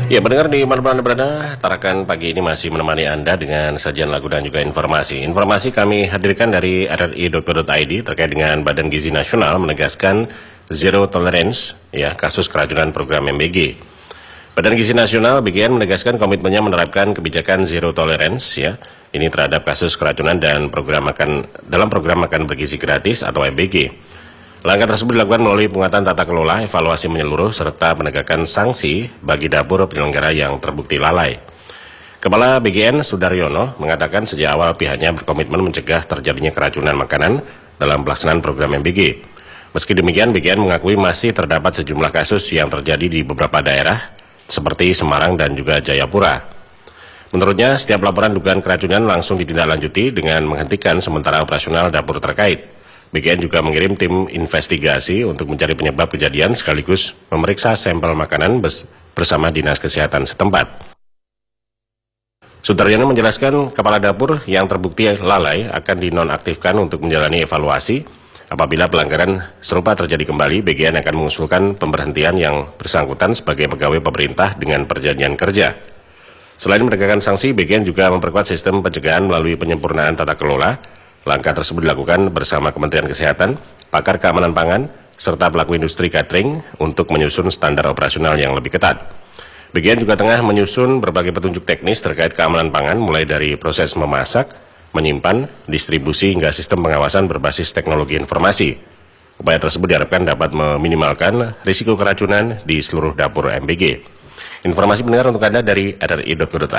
Ya, mendengar di mana-mana berada, Tarakan pagi ini masih menemani Anda dengan sajian lagu dan juga informasi. Informasi kami hadirkan dari rri.co.id terkait dengan Badan Gizi Nasional menegaskan zero tolerance ya kasus keracunan program MBG. Badan Gizi Nasional BGN menegaskan komitmennya menerapkan kebijakan zero tolerance ya. Ini terhadap kasus keracunan dan dalam program makan bergizi gratis atau MBG. Langkah tersebut dilakukan melalui penguatan tata kelola, evaluasi menyeluruh, serta penegakan sanksi bagi dapur penyelenggara yang terbukti lalai. Kepala BGN Sudaryono mengatakan sejak awal pihaknya berkomitmen mencegah terjadinya keracunan makanan dalam pelaksanaan program MBG. Meski demikian, BGN mengakui masih terdapat sejumlah kasus yang terjadi di beberapa daerah, seperti Semarang dan juga Jayapura. Menurutnya, setiap laporan dugaan keracunan langsung ditindaklanjuti dengan menghentikan sementara operasional dapur terkait. BGN juga mengirim tim investigasi untuk mencari penyebab kejadian sekaligus memeriksa sampel makanan bersama Dinas Kesehatan setempat. Sudaryono menjelaskan kepala dapur yang terbukti lalai akan dinonaktifkan untuk menjalani evaluasi. Apabila pelanggaran serupa terjadi kembali, BGN akan mengusulkan pemberhentian yang bersangkutan sebagai pegawai pemerintah dengan perjanjian kerja. Selain menegakkan sanksi, BGN juga memperkuat sistem pencegahan melalui penyempurnaan tata kelola. Langkah tersebut dilakukan bersama Kementerian Kesehatan, pakar keamanan pangan, serta pelaku industri catering untuk menyusun standar operasional yang lebih ketat. BGN juga tengah menyusun berbagai petunjuk teknis terkait keamanan pangan, mulai dari proses memasak, menyimpan, distribusi, hingga sistem pengawasan berbasis teknologi informasi. Upaya tersebut diharapkan dapat meminimalkan risiko keracunan di seluruh dapur MBG. Informasi benar untuk Anda dari rri.co.id.